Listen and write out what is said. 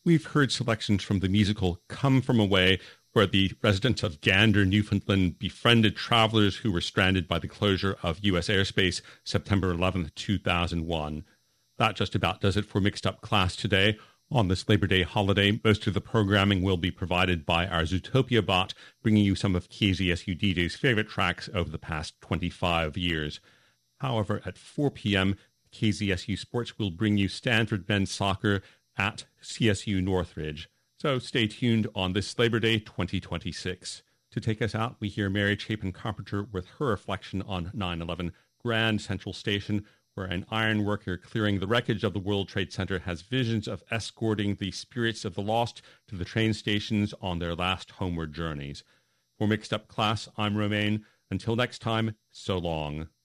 we've heard selections from the musical Come From Away, where the residents of Gander, Newfoundland befriended travelers who were stranded by the closure of U.S. airspace September 11th, 2001. That just about does it for Mixed Up Class today. On this Labor Day holiday, most of the programming will be provided by our Zootopia bot, bringing you some of KZSU DJ's favorite tracks over the past 25 years. However, at 4 p.m., KZSU Sports will bring you Stanford men's soccer at CSU Northridge. So stay tuned on this Labor Day 2026. To take us out, we hear Mary Chapin Carpenter with her reflection on 9/11 Grand Central Station, where an iron worker clearing the wreckage of the World Trade Center has visions of escorting the spirits of the lost to the train stations on their last homeward journeys. For Mixed Up Class, I'm Romaine. Until next time, so long.